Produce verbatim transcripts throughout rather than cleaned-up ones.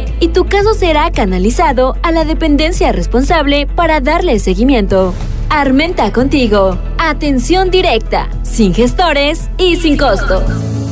I N E y tu caso será canalizado a la dependencia responsable para darle seguimiento. Armenta contigo. Atención directa, sin gestores y sin costo.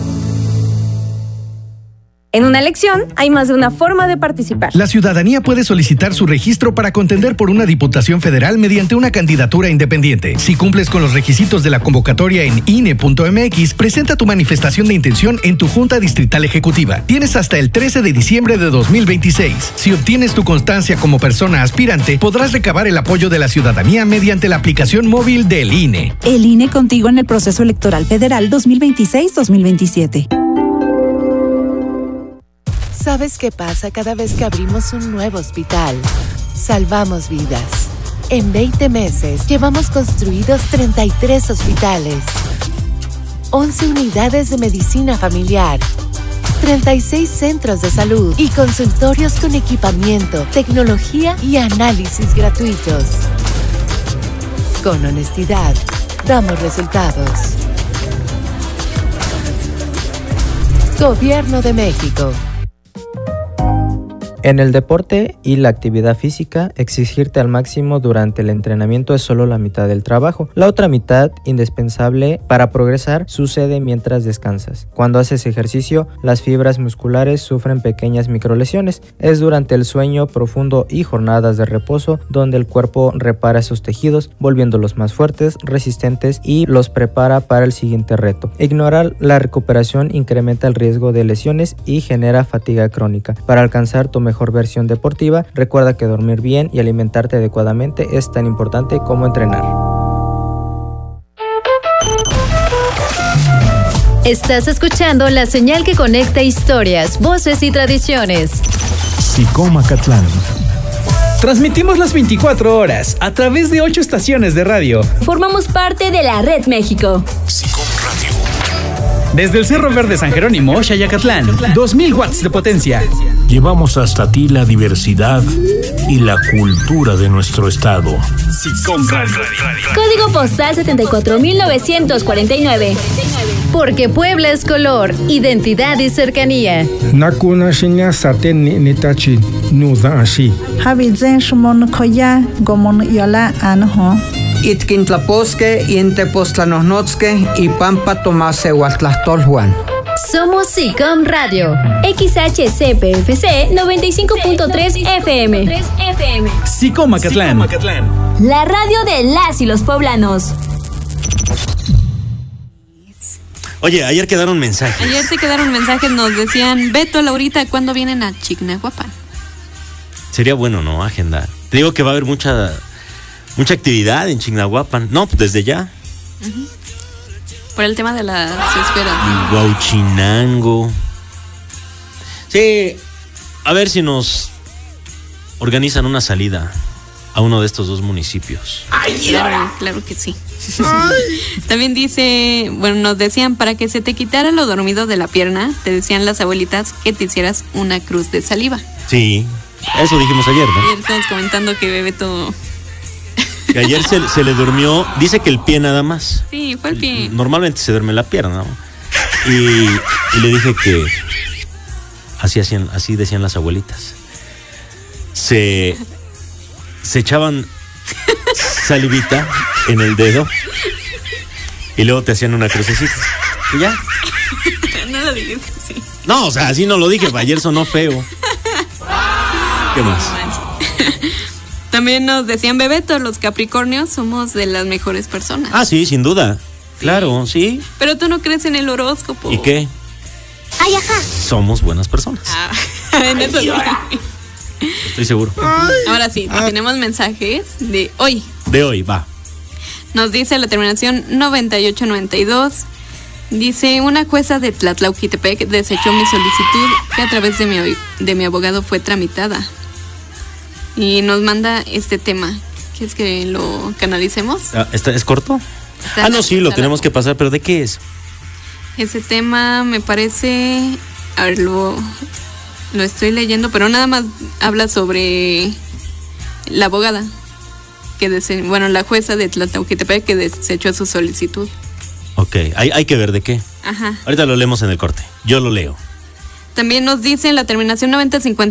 En una elección hay más de una forma de participar. La ciudadanía puede solicitar su registro para contender por una diputación federal mediante una candidatura independiente. Si cumples con los requisitos de la convocatoria en I N E punto M X, presenta tu manifestación de intención en tu Junta Distrital Ejecutiva. Tienes hasta el trece de diciembre de dos mil veintiséis. Si obtienes tu constancia como persona aspirante, podrás recabar el apoyo de la ciudadanía mediante la aplicación móvil del I N E. El I N E contigo en el proceso electoral federal dos mil veintiséis dos mil veintisiete. ¿Sabes qué pasa cada vez que abrimos un nuevo hospital? Salvamos vidas. En veinte meses llevamos construidos treinta y tres hospitales, once unidades de medicina familiar, treinta y seis centros de salud y consultorios con equipamiento, tecnología y análisis gratuitos. Con honestidad, damos resultados. Gobierno de México. En el deporte y la actividad física, exigirte al máximo durante el entrenamiento es solo la mitad del trabajo. La otra mitad, indispensable para progresar, sucede mientras descansas. Cuando haces ejercicio, las fibras musculares sufren pequeñas microlesiones. Es durante el sueño profundo y jornadas de reposo donde el cuerpo repara esos tejidos, volviéndolos más fuertes, resistentes y los prepara para el siguiente reto. Ignorar la recuperación incrementa el riesgo de lesiones y genera fatiga crónica. Para alcanzar tu mejor versión deportiva, recuerda que dormir bien y alimentarte adecuadamente es tan importante como entrenar. Estás escuchando la señal que conecta historias, voces y tradiciones. SICOM Acatlán. Transmitimos las veinticuatro horas a través de ocho estaciones de radio. Formamos parte de la Red México. SICOM Radio. Desde el Cerro Verde San Jerónimo, Xayacatlán, dos mil watts de potencia. Llevamos hasta ti la diversidad y la cultura de nuestro estado. SICOM Radio. Código postal setenta y cuatro mil novecientos cuarenta y nueve. Porque Puebla es color, identidad y cercanía. Nakuna shinya saten ni nitachi nuda ashi. Habizen shumon koya gomon yola anho. Itkintlaposque, Intepostlanosnotzque y Pampa Tomase Huatlastolhuan. Somos SICOM Radio. X H C P F C noventa y cinco punto tres F M. SICOM Acatlán. La radio de las y los poblanos. Oye, ayer quedaron mensajes. Ayer se quedaron mensajes, nos decían, Beto, Laurita, ¿cuándo vienen a Chignahuapan? Sería bueno, ¿no? Agenda. Te digo que va a haber mucha... Mucha actividad en Chignahuapan. No, pues desde ya. Uh-huh. Por el tema de las esferas. Huauchinango. Sí, a ver si nos organizan una salida a uno de estos dos municipios. Ay, claro, claro que sí. También dice, bueno, nos decían, para que se te quitara lo dormido de la pierna, te decían las abuelitas que te hicieras una cruz de saliva. Sí, eso dijimos ayer, ¿no? Ayer estamos comentando que Bebeto... Que ayer se, se le durmió, dice que el pie nada más. Sí, fue el pie. Normalmente se duerme la pierna, ¿no? Y, y le dije que así hacían, así decían las abuelitas. Se, se echaban salivita en el dedo y luego te hacían una crucecita. Y ya. No lo dijiste así. No, o sea, así no lo dije, ayer sonó feo. ¿Qué más? También nos decían, Bebeto, los Capricornios somos de las mejores personas. Ah, sí, sin duda. Claro, sí. Pero tú no crees en el horóscopo. ¿Y qué? Ay, ajá. Somos buenas personas. Ah, en eso sí. Estoy seguro. Ahora sí, ah. tenemos mensajes de hoy. De hoy, va. Nos dice la terminación noventa y ocho noventa y dos. Dice, una jueza de Tlatlauquitepec desechó mi solicitud que a través de mi, de mi abogado fue tramitada. Y nos manda este tema. ¿Quieres que lo canalicemos? Ah, ¿está, ¿Es corto? Está ah, no, sí, lo tenemos que pasar, pero ¿de qué es? Ese tema me parece... A ver, lo, lo estoy leyendo, pero nada más habla sobre la abogada. que dese, Bueno, la jueza de Tlatlauquitepec que desechó su solicitud. Ok, hay, hay que ver de qué. Ajá. Ahorita lo leemos en el corte. Yo lo leo. También nos dicen la terminación noventa cincuenta